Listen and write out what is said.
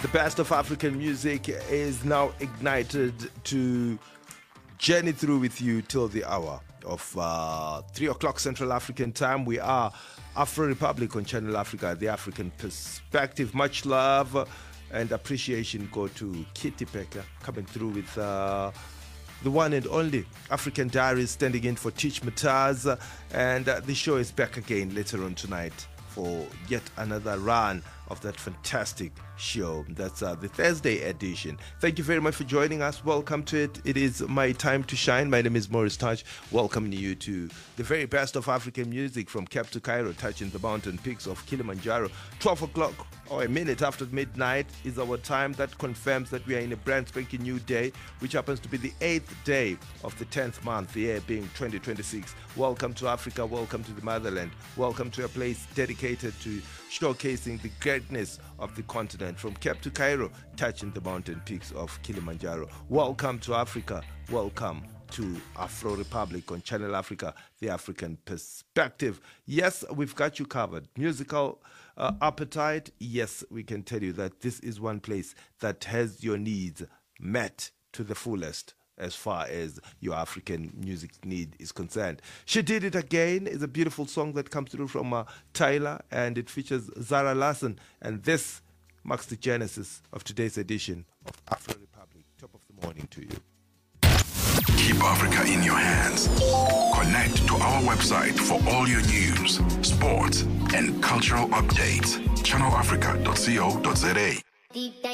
The best of African music is now ignited to journey through with you till the hour of 3 o'clock Central African time. We are Afro Republic on Channel Africa, the African perspective. Much love and appreciation go to Kitty Becker coming through with the one and only African Diaries, standing in for Teach Mataz. And the show is back again later on tonight for yet another run of that fantastic show. That's the Thursday edition. Thank you very much for joining us. Welcome to it. It is my time to shine. My name is Maurice Touch, welcoming you to the very best of African music from Cape to Cairo, touching the mountain peaks of Kilimanjaro. 12 o'clock or a minute after midnight is our time. That confirms that we are in a brand spanking new day, which happens to be the 8th day of the 10th month, the year being 2026. Welcome to Africa. Welcome to the motherland. Welcome to a place dedicated to showcasing the greatness of the continent from Cape to Cairo, touching the mountain peaks of Kilimanjaro. Welcome to Africa. Welcome to Afro Republic on Channel Africa, the African perspective. Yes, we've got you covered. Musical appetite, yes, we can tell you that this is one place that has your needs met to the fullest as far as your African music need is concerned. She Did It Again is a beautiful song that comes through from Tyler, and it features Zara Larsson, and this marks the genesis of today's edition of Afro Republic. Top of the morning to you. Keep Africa in your hands. Connect to our website for all your news, sports, and cultural updates. channelafrica.co.za.